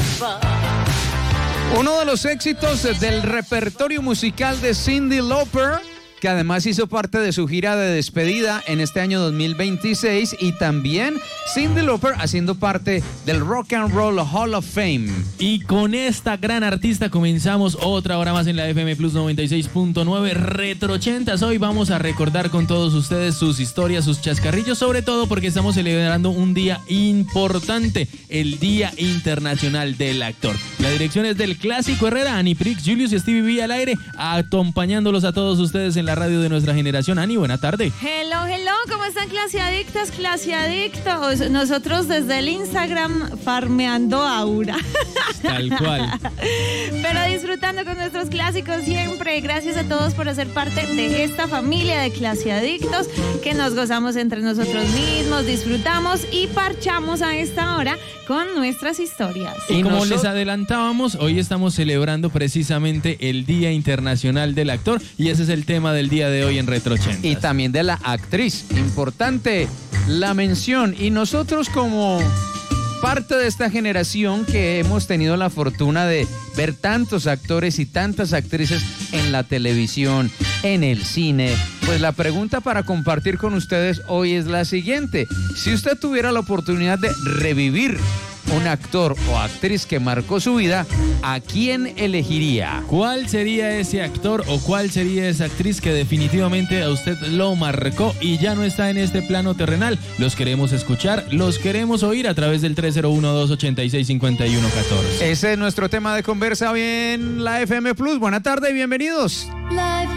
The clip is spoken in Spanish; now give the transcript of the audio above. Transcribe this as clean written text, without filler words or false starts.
Uno de los éxitos del repertorio musical de Cyndi Lauper, que además hizo parte de su gira de despedida en este año 2026, y también Cyndi Lauper haciendo parte del Rock and Roll Hall of Fame. Y con esta gran artista comenzamos otra hora más en la FM Plus 96.9 Retro 80. Hoy vamos a recordar con todos ustedes sus historias, sus chascarrillos, sobre todo porque estamos celebrando un día importante, el Día Internacional del Actor. La dirección es del Clásico Herrera, Ani Prix, Julius y Stevie V al aire, acompañándolos a todos ustedes en la radio de nuestra generación. Ani, buena tarde. Hello, ¿cómo están clasiadictas, clasiadictos? Nosotros desde el Instagram farmeando aura. Tal cual. Pero disfrutando con nuestros clásicos siempre. Gracias a todos por hacer parte de esta familia de clasiadictos que nos gozamos entre nosotros mismos, disfrutamos y parchamos a esta hora con nuestras historias. Y como les adelantábamos, hoy estamos celebrando precisamente el Día Internacional del Actor, y ese es el tema del día de hoy en Retro 80. Y también de la actriz. Importante la mención. Y nosotros, como parte de esta generación que hemos tenido la fortuna de ver tantos actores y tantas actrices en la televisión, en el cine, pues la pregunta para compartir con ustedes hoy es la siguiente: si usted tuviera la oportunidad de revivir un actor o actriz que marcó su vida, ¿a quién elegiría? ¿Cuál sería ese actor o cuál sería esa actriz que definitivamente a usted lo marcó y ya no está en este plano terrenal? Los queremos escuchar, los queremos oír a través del 301-286-5114. Ese es nuestro tema de conversa hoy en la FM Plus. Buena tarde y bienvenidos.